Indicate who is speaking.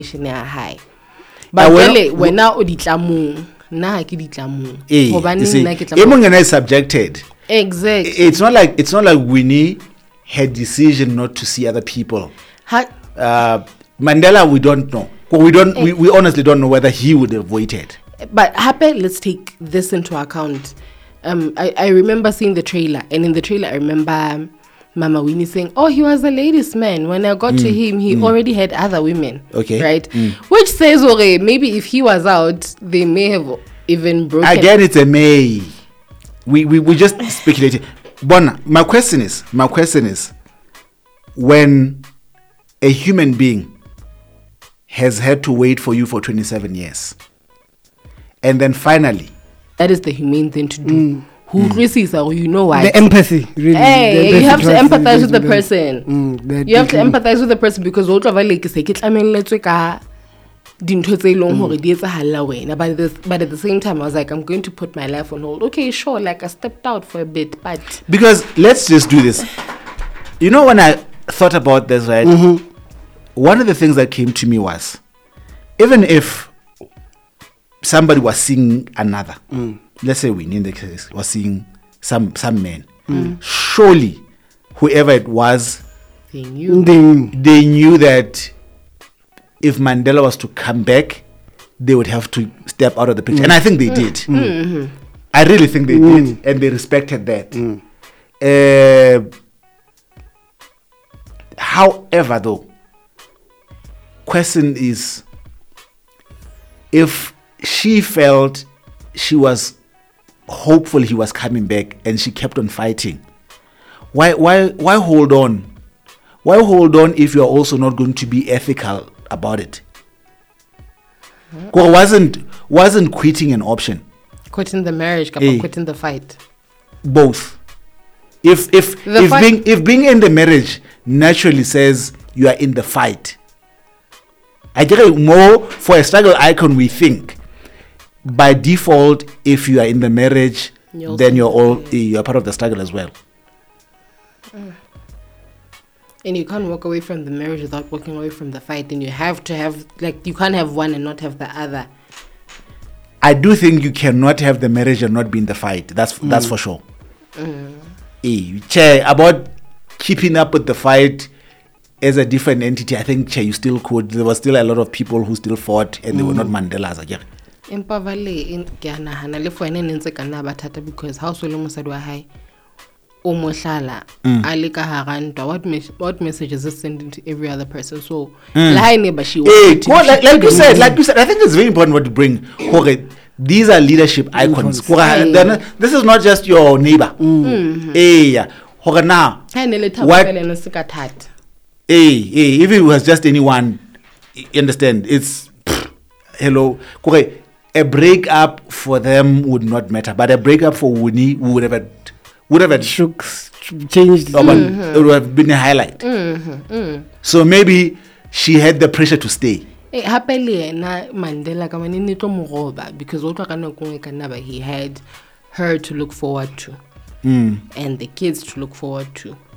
Speaker 1: high. But when now oditlamung, na ke ditlamung.
Speaker 2: Hobane is subjected.
Speaker 1: Exactly.
Speaker 2: It's not like Winnie had decision not to see other people. Mandela, we don't know. We honestly don't know whether he would have waited.
Speaker 1: But let's take this into account. I remember seeing the trailer, and in the trailer I remember Mama Winnie saying, "Oh, he was a ladies' man. When I got to him, he already had other women."
Speaker 2: Okay,
Speaker 1: right? Which says, okay, maybe if he was out, they may have even broken.
Speaker 2: Again, it's a may. We just speculated. But my question is, when a human being has had to wait for you for 27 years, and then finally,
Speaker 1: that is the humane thing to do. Who you know why?
Speaker 3: The empathy, really.
Speaker 1: Hey, you have to empathize with the person. You have to empathize with the person because but at the same time I was like, I'm going to put my life on hold. Okay, sure, like I stepped out for a bit, but
Speaker 2: because let's just do this. You know, when I thought about this, right, one of the things that came to me was, even if somebody was seeing another, let's say Winnie in the case was seeing some men, surely whoever it was,
Speaker 1: they knew
Speaker 2: that if Mandela was to come back, they would have to step out of the picture. And I think they did. I really think they did, and they respected that. However, though, question is, if she felt she was hopeful he was coming back and she kept on fighting, why hold on? Why hold on if you're also not going to be ethical about it? Wasn't quitting an option?
Speaker 1: Quitting the marriage, quitting the fight.
Speaker 2: Both. If being in the marriage naturally says you are in the fight, I get more for a struggle icon. We think by default, if you are in the marriage, then you're part of the struggle as well.
Speaker 1: And you can't walk away from the marriage without walking away from the fight. And you have to have, like, you can't have one and not have the other.
Speaker 2: I do think you cannot have the marriage and not be in the fight. That's for sure. About keeping up with the fight as a different entity, I think you still could. There was still a lot of people who still fought, and they were not Mandelas again.
Speaker 1: Because house what message is this sending to every other person? So like you
Speaker 2: said, I think it's very important what to bring. These are leadership icons. This is not just your neighbor. Now, if it was just anyone, you understand, it's hello. A breakup for them would not matter, but a breakup for Winnie would have
Speaker 3: changed.
Speaker 2: It would have been a highlight. So maybe she had the pressure to stay.
Speaker 1: Happily, Mandela because he had her to look forward to, and the kids to look forward to.